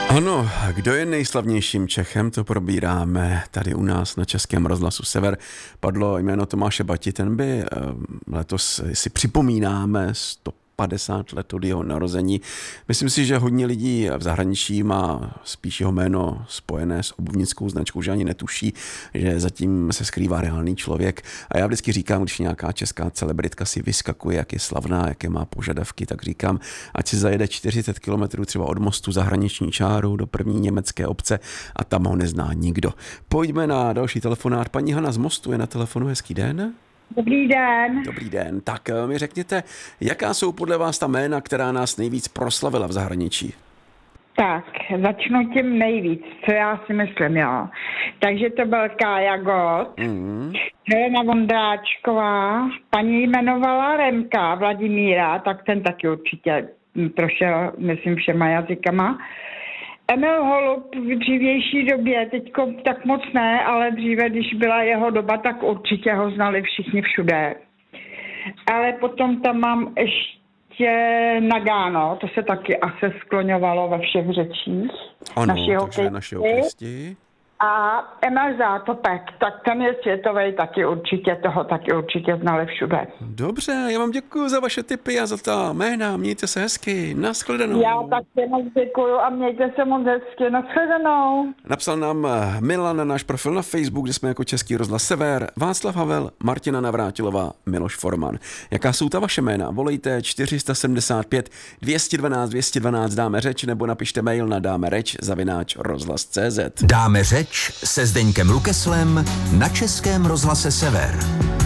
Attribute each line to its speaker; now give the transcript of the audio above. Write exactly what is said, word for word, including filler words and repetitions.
Speaker 1: Ano, kdo je nejslavnějším Čechem, to probíráme tady u nás na Českém rozhlasu Sever. Padlo jméno Tomáše Bati, ten by letos si připomínáme sto padesát let od jeho narození. Myslím si, že hodně lidí v zahraničí má spíš jeho jméno spojené s obuvnickou značkou, že ani netuší, že zatím se skrývá reálný člověk. A já vždycky říkám, když nějaká česká celebritka si vyskakuje, jak je slavná, jaké má požadavky, tak říkám, ať si zajede čtyřicet kilometrů třeba od mostu za hraniční čárou do první německé obce a tam ho nezná nikdo. Pojďme na další telefonát. Paní Hana z Mostu je na telefonu. Hezký den.
Speaker 2: Dobrý den.
Speaker 1: Dobrý den. Tak mi řekněte, jaká jsou podle vás ta jména, která nás nejvíc proslavila v zahraničí?
Speaker 2: Tak, začnu tím nejvíc, co já si myslím, jo. Takže to byl Kája Gott, mm. Helena Vondráčková, paní jmenovala Remka Vladimíra, tak ten taky určitě prošel, myslím, všema jazykama. Emil Holub v dřívější době, teďko tak moc ne, ale dříve, když byla jeho doba, tak určitě ho znali všichni všude. Ale potom tam mám ještě Nagano, to se taky asi skloňovalo ve všech řečích.
Speaker 1: Ano, takže naši hokejisti.
Speaker 2: A Emil Zátopek, tak ten je světovej, taky určitě, toho taky určitě znali všude.
Speaker 1: Dobře, já vám děkuji za vaše tipy a za ta jména, mějte se hezky, nashledanou.
Speaker 2: Já taky moc děkuji a mějte se moc hezky, nashledanou.
Speaker 1: Napsal nám Milan na náš profil na Facebook, kde jsme jako Český rozhlas Sever, Václav Havel, Martina Navrátilová, Miloš Forman. Jaká jsou ta vaše jména? Volejte čtyři sedm pět dvě jedna dva dvě jedna dva, dáme řeč, nebo napište mail na dáme reč zavináč rozhlas tečka cé zet.
Speaker 3: Dáme řeč se Zdeňkem Lukeslem na Českém rozhlase Sever.